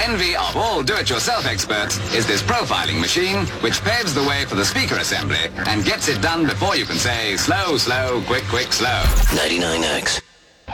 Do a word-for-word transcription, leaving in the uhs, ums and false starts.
envy of all do-it-yourself experts is this profiling machine, which paves the way for the speaker assembly and gets it done before you can say slow, slow, quick, quick, slow. ninety-nine X.